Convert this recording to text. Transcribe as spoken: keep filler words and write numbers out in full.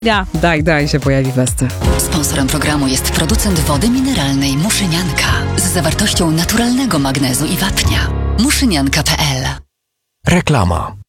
Ja, daj, daj się pojawi Westy. Sponsorem programu jest producent wody mineralnej Muszynianka z zawartością naturalnego magnezu i wapnia. muszynianka kropka p l. Reklama.